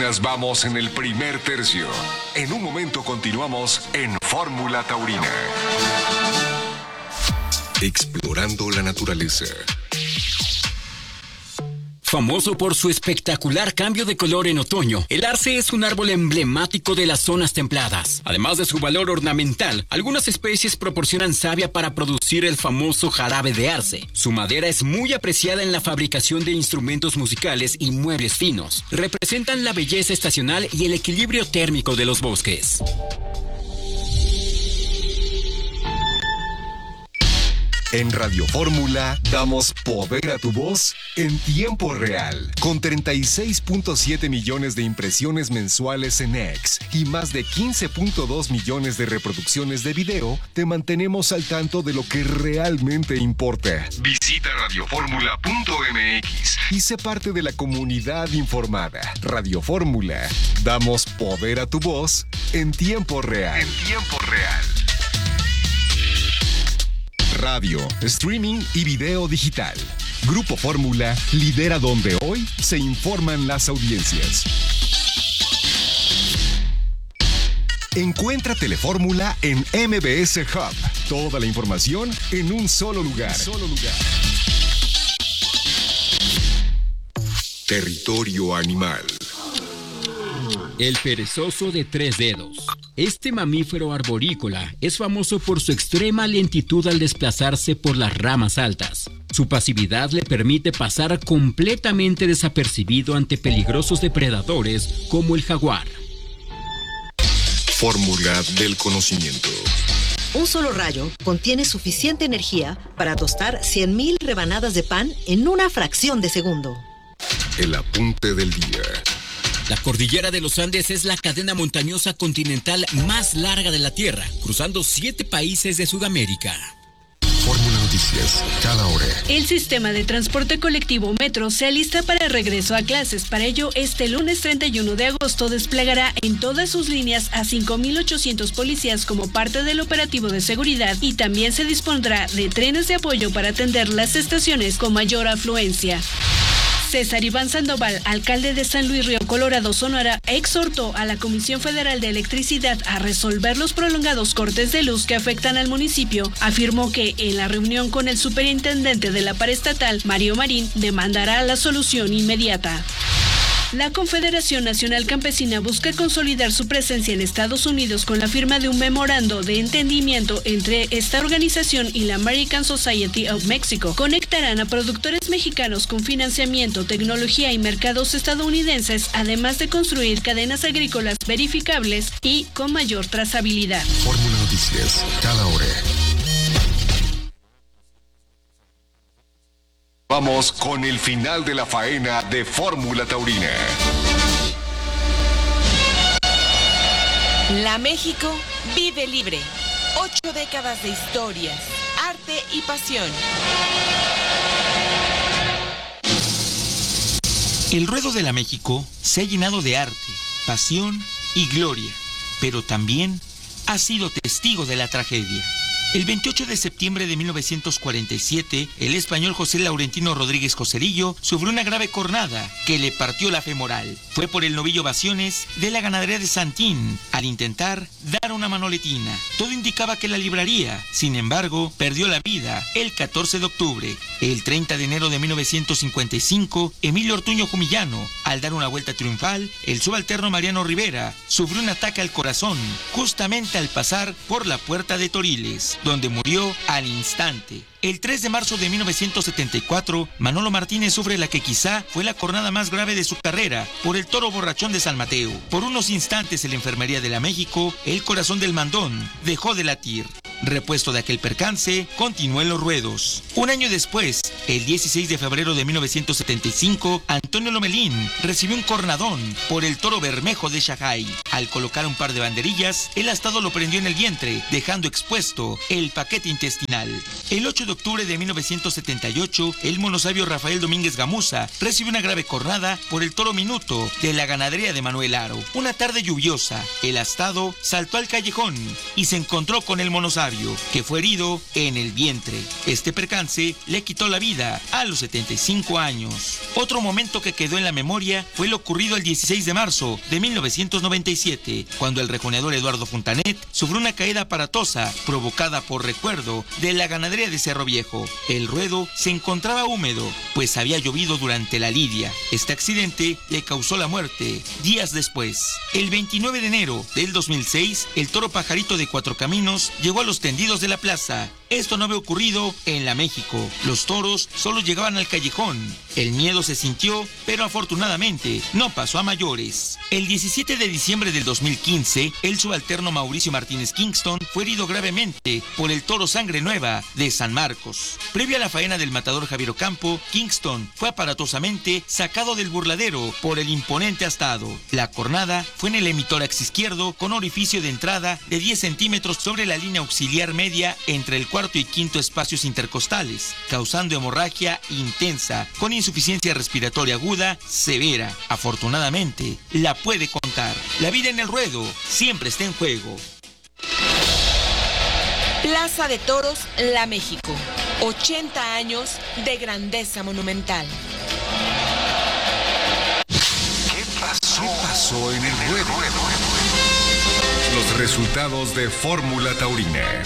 Apenas vamos en el primer tercio. En un momento continuamos en Fórmula Taurina. Explorando la naturaleza. Famoso por su espectacular cambio de color en otoño, el arce es un árbol emblemático de las zonas templadas. Además de su valor ornamental, algunas especies proporcionan savia para producir el famoso jarabe de arce. Su madera es muy apreciada en la fabricación de instrumentos musicales y muebles finos. Representan la belleza estacional y el equilibrio térmico de los bosques. En Radio Fórmula damos poder a tu voz en tiempo real. Con 36.7 millones de impresiones mensuales en X y más de 15.2 millones de reproducciones de video, te mantenemos al tanto de lo que realmente importa. Visita radioformula.mx y sé parte de la comunidad informada. Radio Fórmula, damos poder a tu voz en tiempo real. En tiempo real. Radio, streaming y video digital. Grupo Fórmula lidera donde hoy se informan las audiencias. Encuentra Telefórmula en MBS Hub. Toda la información en un solo lugar. Territorio animal. El perezoso de 3 dedos. Este mamífero arborícola es famoso por su extrema lentitud al desplazarse por las ramas altas. Su pasividad le permite pasar completamente desapercibido ante peligrosos depredadores como el jaguar. Fórmula del conocimiento. Un solo rayo contiene suficiente energía para tostar 100,000 rebanadas de pan en una fracción de segundo. El apunte del día. La cordillera de los Andes es la cadena montañosa continental más larga de la Tierra, cruzando 7 países de Sudamérica. Fórmula Noticias, cada hora. El sistema de transporte colectivo Metro se alista para regreso a clases. Para ello, este lunes 31 de agosto desplegará en todas sus líneas a 5,800 policías como parte del operativo de seguridad y también se dispondrá de trenes de apoyo para atender las estaciones con mayor afluencia. César Iván Sandoval, alcalde de San Luis Río Colorado, Sonora, exhortó a la Comisión Federal de Electricidad a resolver los prolongados cortes de luz que afectan al municipio. Afirmó que en la reunión con el superintendente de la paraestatal, Mario Marín, demandará la solución inmediata. La Confederación Nacional Campesina busca consolidar su presencia en Estados Unidos con la firma de un memorando de entendimiento entre esta organización y la American Society of Mexico. Conectarán a productores mexicanos con financiamiento, tecnología y mercados estadounidenses, además de construir cadenas agrícolas verificables y con mayor trazabilidad. Fórmula Noticias, cada hora. Vamos con el final de la faena de Fórmula Taurina. La México vive libre. 8 décadas de historias, arte y pasión. El ruedo de la México se ha llenado de arte, pasión y gloria, pero también ha sido testigo de la tragedia. El 28 de septiembre de 1947, el español José Laurentino Rodríguez Coserillo sufrió una grave cornada que le partió la femoral. Fue por el novillo Vaciones de la ganadería de Santín, al intentar dar una manoletina. Todo indicaba que la libraría, sin embargo, perdió la vida el 14 de octubre. El 30 de enero de 1955, Emilio Ortuño Jumillano, al dar una vuelta triunfal, el subalterno Mariano Rivera sufrió un ataque al corazón, justamente al pasar por la puerta de Toriles, donde murió al instante. El 3 de marzo de 1974, Manolo Martínez sufre la que quizá fue la cornada más grave de su carrera por el toro borrachón de San Mateo. Por unos instantes en la enfermería de la México, el corazón del mandón dejó de latir. Repuesto de aquel percance, continuó en los ruedos. Un año después, el 16 de febrero de 1975, Antonio Lomelín recibió un cornadón por el toro Bermejo de Shanghái. Al colocar un par de banderillas, el astado lo prendió en el vientre, dejando expuesto el paquete intestinal. El 8 de octubre de 1978, el monosabio Rafael Domínguez Gamuza recibió una grave cornada por el toro Minuto de la ganadería de Manuel Aro. Una tarde lluviosa, el astado saltó al callejón y se encontró con el monosabio. Fabio, que fue herido en el vientre. Este percance le quitó la vida a los 75 años. Otro momento que quedó en la memoria fue lo ocurrido el 16 de marzo de 1997, cuando el rejoneador Eduardo Fontanet sufrió una caída aparatosa provocada por recuerdo de la ganadería de Cerro Viejo. El ruedo se encontraba húmedo, pues había llovido durante la lidia. Este accidente le causó la muerte días después. El 29 de enero del 2006, el toro Pajarito de Cuatro Caminos llegó a los tendidos de la plaza. Esto no había ocurrido en la México. Los toros solo llegaban al callejón. El miedo se sintió, pero afortunadamente no pasó a mayores. El 17 de diciembre del 2015, el subalterno Mauricio Martínez Kingston fue herido gravemente por el toro Sangre Nueva de San Marcos. Previo a la faena del matador Javier Ocampo, Kingston fue aparatosamente sacado del burladero por el imponente astado. La cornada fue en el hemitórax izquierdo con orificio de entrada de 10 centímetros sobre la línea auxiliar media entre el cuarto y quinto espacios intercostales, causando hemorragia intensa con insuficiencia respiratoria aguda severa. Afortunadamente, la puede contar. La vida en el ruedo siempre está en juego. Plaza de Toros, La México. 80 años de grandeza monumental. ¿Qué pasó en el ruedo? Los resultados de Fórmula Taurina.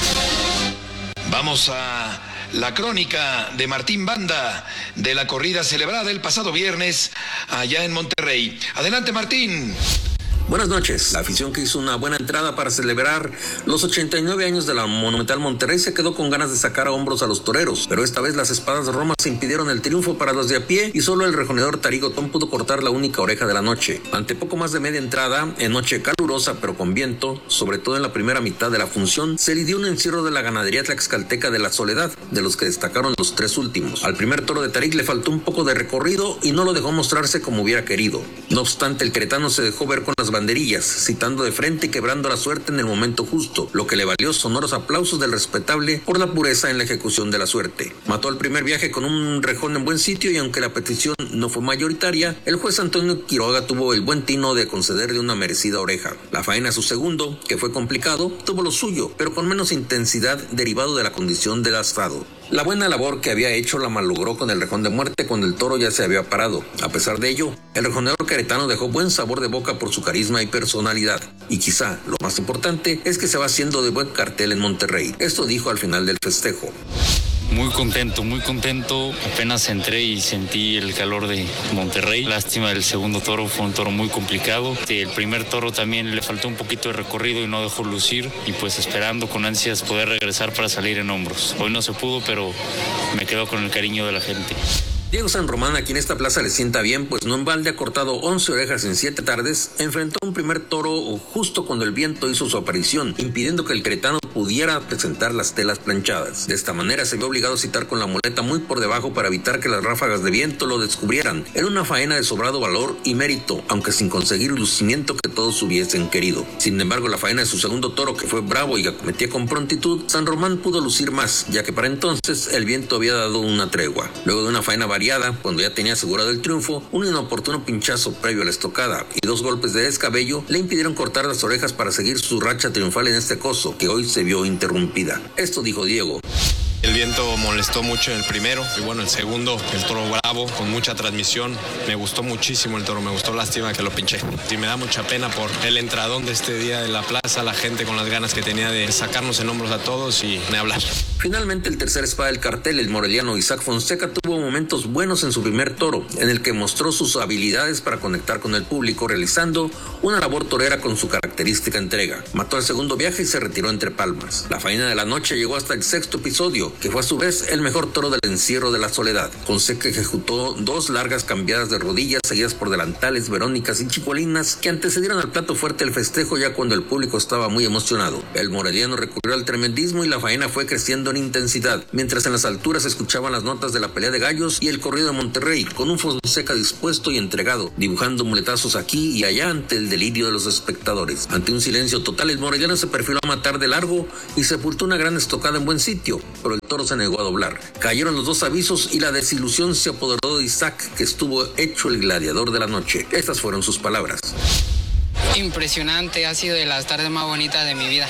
Vamos a la crónica de Martín Banda de la corrida celebrada el pasado viernes allá en Monterrey. Adelante, Martín. Buenas noches. La afición que hizo una buena entrada para celebrar los 89 años de la Monumental Monterrey se quedó con ganas de sacar a hombros a los toreros, pero esta vez las espadas de Roma se impidieron el triunfo para los de a pie y solo el rejoneador Tarigotón pudo cortar la única oreja de la noche. Ante poco más de media entrada, en noche calurosa pero con viento, sobre todo en la primera mitad de la función, se lidió un encierro de la ganadería tlaxcalteca de la Soledad, de los que destacaron los tres últimos. Al primer toro de Tarig le faltó un poco de recorrido y no lo dejó mostrarse como hubiera querido. No obstante, el queretano se dejó ver con las banderillas, citando de frente y quebrando la suerte en el momento justo, lo que le valió sonoros aplausos del respetable por la pureza en la ejecución de la suerte. Mató el primer viaje con un rejón en buen sitio y aunque la petición no fue mayoritaria, el juez Antonio Quiroga tuvo el buen tino de concederle una merecida oreja. La faena a su segundo, que fue complicado, tuvo lo suyo, pero con menos intensidad derivado de la condición del astado. La buena labor que había hecho la malogró con el rejón de muerte cuando el toro ya se había parado. A pesar de ello, el rejoneador queretano dejó buen sabor de boca por su carisma y personalidad. Y quizá lo más importante es que se va haciendo de buen cartel en Monterrey. Esto dijo al final del festejo. Muy contento. Apenas entré y sentí el calor de Monterrey. Lástima del segundo toro, fue un toro muy complicado. El primer toro también le faltó un poquito de recorrido y no dejó lucir. Y pues esperando con ansias poder regresar para salir en hombros. Hoy no se pudo, pero me quedo con el cariño de la gente. Diego San Román, a quien esta plaza le sienta bien, pues no en balde ha cortado 11 orejas en 7 tardes, enfrentó un primer toro justo cuando el viento hizo su aparición, impidiendo que el queretano pudiera presentar las telas planchadas. De esta manera se vio obligado a citar con la muleta muy por debajo para evitar que las ráfagas de viento lo descubrieran. Era una faena de sobrado valor y mérito, aunque sin conseguir el lucimiento que todos hubiesen querido. Sin embargo, la faena de su segundo toro, que fue bravo y acometía con prontitud, San Román pudo lucir más, ya que para entonces el viento había dado una tregua. Luego de una faena variada, cuando ya tenía asegurado el triunfo, un inoportuno pinchazo previo a la estocada y 2 golpes de descabello le impidieron cortar las orejas para seguir su racha triunfal en este coso, que hoy se vio interrumpida. Esto dijo Diego. El viento molestó mucho en el primero y bueno, el segundo, el toro bravo, con mucha transmisión. Me gustó muchísimo el toro, me gustó, lástima que lo pinché. Y me da mucha pena por el entradón de este día de la plaza, la gente con las ganas que tenía de sacarnos en hombros a todos y de hablar. Finalmente, el tercer espada del cartel, el moreliano Isaac Fonseca, tuvo momentos buenos en su primer toro, en el que mostró sus habilidades para conectar con el público, realizando una labor torera con su característica entrega. Mató el segundo viaje y se retiró entre palmas. La faena de la noche llegó hasta el sexto episodio, que fue a su vez el mejor toro del encierro de la Soledad. Fonseca ejecutó 2 largas cambiadas de rodillas seguidas por delantales, verónicas y chicuelinas que antecedieron al plato fuerte del festejo ya cuando el público estaba muy emocionado. El moreliano recurrió al tremendismo y la faena fue creciendo en intensidad, mientras en las alturas se escuchaban las notas de la pelea de gallos y el corrido de Monterrey, con un Fonseca dispuesto y entregado, dibujando muletazos aquí y allá ante el delirio de los espectadores. Ante un silencio total, el moreliano se perfiló a matar de largo y sepultó una gran estocada en buen sitio, pero el toro se negó a doblar. Cayeron los 2 avisos y la desilusión se apoderó de Isaac, que estuvo hecho el gladiador de la noche. Estas fueron sus palabras. Impresionante, ha sido de las tardes más bonitas de mi vida.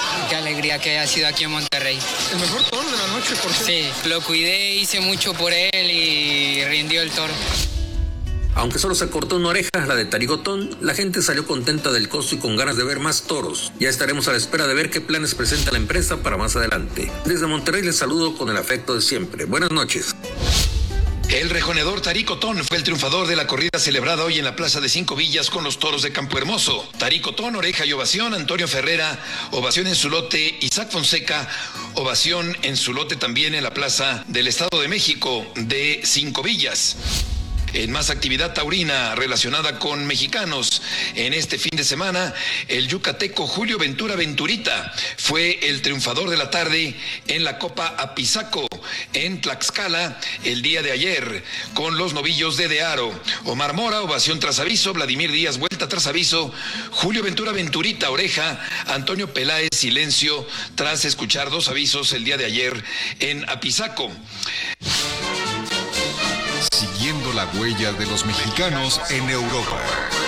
Qué alegría que haya sido aquí en Monterrey. ¿El mejor toro de la noche, por qué? Sí, lo cuidé, hice mucho por él y rindió el toro. Aunque solo se cortó una oreja, la de Tarigotón, la gente salió contenta del costo y con ganas de ver más toros. Ya estaremos a la espera de ver qué planes presenta la empresa para más adelante. Desde Monterrey les saludo con el afecto de siempre. Buenas noches. El rejoneador Taricotón fue el triunfador de la corrida celebrada hoy en la Plaza de Cinco Villas con los toros de Campo Hermoso. Taricotón, oreja y ovación. Antonio Ferrera, ovación en su lote. Isaac Fonseca, ovación en su lote también en la Plaza del Estado de México de Cinco Villas. En más actividad taurina relacionada con mexicanos, en este fin de semana, el yucateco Julio Ventura Venturita fue el triunfador de la tarde en la Copa Apizaco, en Tlaxcala, el día de ayer, con los novillos de Aro. Omar Mora, ovación tras aviso. Vladimir Díaz, vuelta tras aviso. Julio Ventura Venturita, oreja. Antonio Peláez, silencio, tras escuchar dos avisos el día de ayer en Apizaco. Siguiendo la huella de los mexicanos en Europa.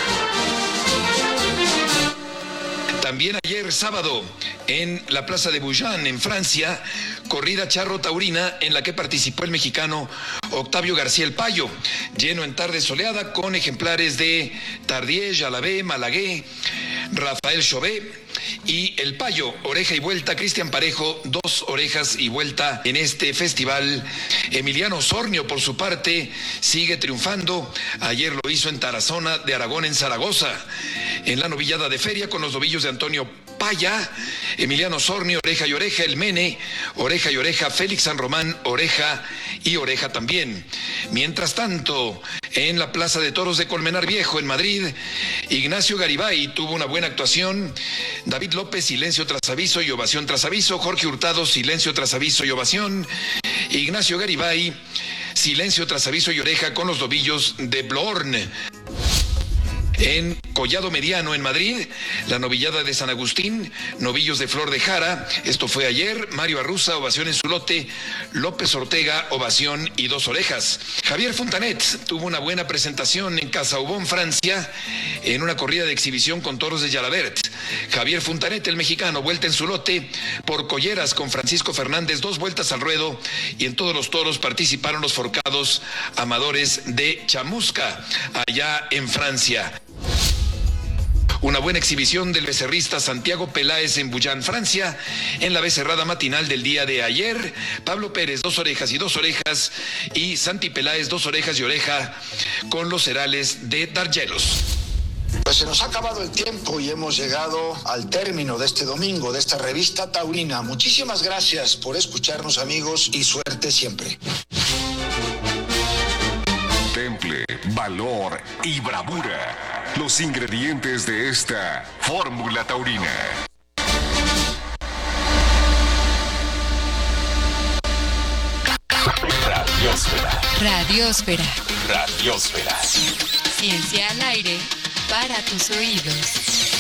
También ayer sábado en la Plaza de Bouillon en Francia, corrida charro taurina en la que participó el mexicano Octavio García el Payo, lleno en tarde soleada con ejemplares de Tardier, Jalabé, Malagué, Rafael Chauvet y el Payo, oreja y vuelta. Cristian Parejo, dos orejas y vuelta en este festival. Emiliano Osornio, por su parte, sigue triunfando. Ayer lo hizo en Tarazona de Aragón, en Zaragoza, en la novillada de feria con los novillos de Antonio Paya. Emiliano Osornio, oreja y oreja. El Mene, oreja y oreja. Félix San Román, oreja y oreja también. Mientras tanto, en la Plaza de Toros de Colmenar Viejo, en Madrid, Ignacio Garibay tuvo una buena actuación. David López, silencio tras aviso y ovación tras aviso. Jorge Hurtado, silencio tras aviso y ovación. Ignacio Garibay, silencio tras aviso y oreja con los novillos de Blorn. En Collado Mediano, en Madrid, la novillada de San Agustín, novillos de Flor de Jara, esto fue ayer. Mario Arruza, ovación en su lote. López Ortega, ovación y dos orejas. Javier Fontanet tuvo una buena presentación en Casaubon, Francia, en una corrida de exhibición con toros de Jalabert. Javier Fontanet, el mexicano, vuelta en su lote por Colleras con Francisco Fernández, dos vueltas al ruedo, y en todos los toros participaron los forcados amadores de Chamusca, allá en Francia. Una buena exhibición del becerrista Santiago Peláez en Bouillon, Francia, en la becerrada matinal del día de ayer. Pablo Pérez, dos orejas y dos orejas, y Santi Peláez, dos orejas y oreja con los herales de Dargelos. Pues se nos ha acabado el tiempo y hemos llegado al término de este domingo, de esta revista taurina. Muchísimas gracias por escucharnos, amigos, y suerte siempre. Temple, valor y bravura. Los ingredientes de esta fórmula taurina. Radiosfera. Radiosfera. Radiosfera. Ciencia al aire para tus oídos.